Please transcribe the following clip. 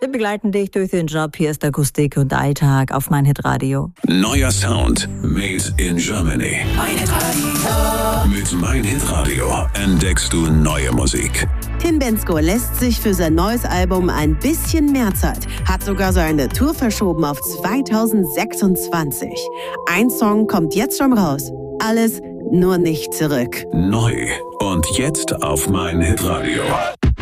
Wir begleiten dich durch den Job. Hier ist Akustik und Alltag auf meinhitradio. Neuer Sound made in Germany. meinhitradio. Mit meinhitradio entdeckst du neue Musik. Tim Bendzko lässt sich für sein neues Album ein bisschen mehr Zeit, hat sogar seine Tour verschoben auf 2026. Ein Song kommt jetzt schon raus. Alles nur nicht zurück. Neu und jetzt auf meinhitradio.